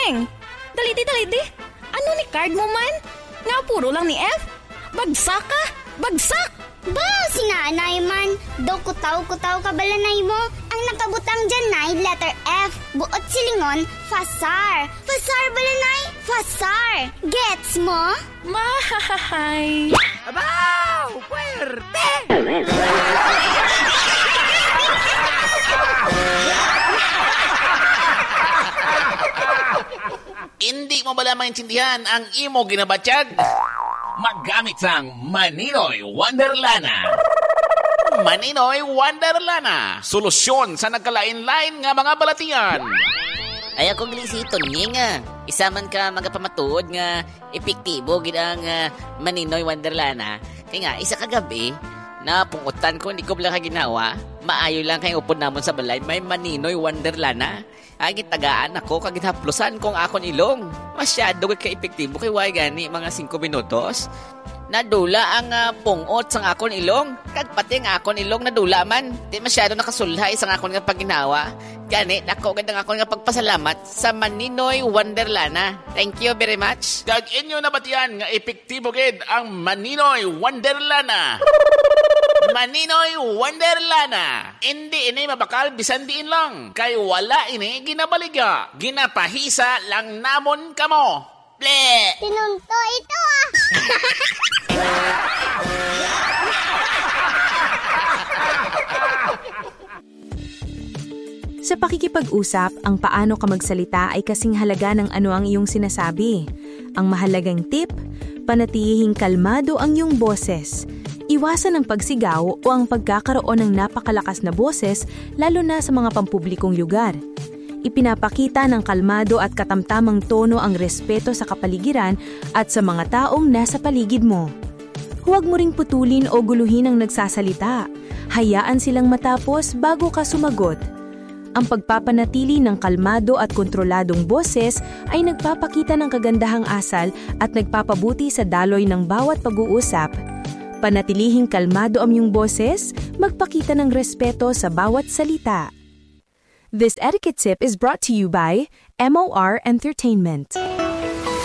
Neng! Daliti. Ano ni card mo man? Nga puro lang ni F? Bagsak ka! Bagsak! Ba, si nanay man. Do kutaw-kutaw ka balanay mo. Ang nakabutang dyan nay, letter F. Buot silingon, fasar. Fasar balanay, fasar. Gets mo? Mahahay! Abaw! Puwerte! Hindi mo bala maintindihan ang imo ginabatsyag? Maggamit sang Maninoy Wonderlana. Maninoy Wonderlana. Solusyon sa nagkalain-lain nga mga balatian. Ay ako glisito nga. Isa man ka magapamatuod nga epektibo gid ang Maninoy Wonderlana. Kaya nga, isa kagabi, napungutan ko, hindi ko lang ginawa. Maayo lang kayong upod namon sa balay, may Maninoy Wonderlana. Agit tagaan ako, kagit haplusan kong akon ilong. Masyado ka-epektibo kay way gani mga 5 minutos. Nadula ang pungot sang akon ilong. Kag pati ang akon ilong nadula man. Di masyado nakasulhay sang akon nga pagginawa. Gani, dako gid ang akon nga pagpasalamat sa Maninoy Wonderlana. Thank you very much. Kag inyo nabatian nga epektibo gid ang Maninoy Wonderlana. Maninoy Wonderlana. Hindi ini mabakal bisan diin lang. Kay wala ini ginabaliga. Ginapahisa lang namon kamo. Ble! Tinunto ito ah! Sa pakikipag-usap, ang paano ka magsalita ay kasing halaga ng ano ang iyong sinasabi. Ang mahalagang tip, panatilihing kalmado ang iyong boses. Iwasan ang pagsigaw o ang pagkakaroon ng napakalakas na boses lalo na sa mga pampublikong lugar. Ipinapakita ng kalmado at katamtamang tono ang respeto sa kapaligiran at sa mga taong nasa paligid mo. Huwag mo ring putulin o guluhin ang nagsasalita. Hayaan silang matapos bago ka sumagot. Ang pagpapanatili ng kalmado at kontroladong boses ay nagpapakita ng kagandahang asal at nagpapabuti sa daloy ng bawat pag-uusap. Panatilihing kalmado ang iyong boses, magpakita ng respeto sa bawat salita. This etiquette tip is brought to you by MOR Entertainment.